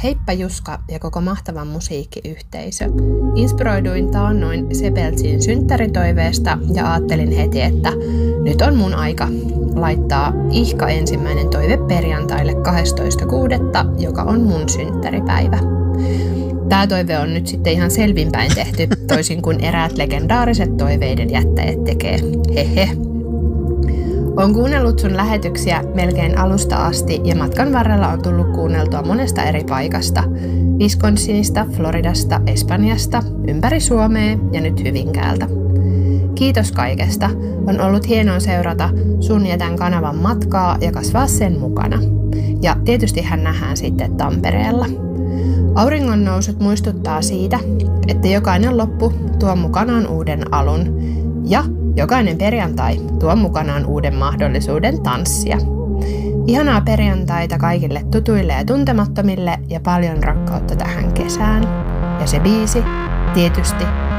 Heippa Juska ja koko mahtavan musiikkiyhteisö. Inspiroiduin taannoin Sebeltsin synttäritoiveesta ja ajattelin heti, että nyt on mun aika laittaa ihka ensimmäinen toive perjantaille 12.6., joka on mun synttäripäivä. Tää toive on nyt sitten ihan selvinpäin tehty, toisin kuin eräät legendaariset toiveiden jättäjät tekee. Hehe. Olen kuunnellut sun lähetyksiä melkein alusta asti ja matkan varrella on tullut kuunneltua monesta eri paikasta. Wisconsinista, Floridasta, Espanjasta, ympäri Suomea ja nyt Hyvinkäältä. Kiitos kaikesta. On ollut hienoa seurata sun ja tämän kanavan matkaa ja kasvaa sen mukana. Ja tietysti hän nähdään sitten Tampereella. Auringon nousut muistuttaa siitä, että jokainen loppu tuo mukanaan uuden alun. Ja jokainen perjantai tuo mukanaan uuden mahdollisuuden tanssia. Ihanaa perjantaita kaikille tutuille ja tuntemattomille ja paljon rakkautta tähän kesään. Ja se biisi, tietysti